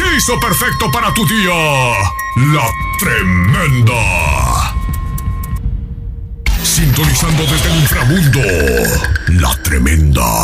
Hechizo perfecto para tu día. La Tremenda. Sintonizando desde el inframundo. La Tremenda.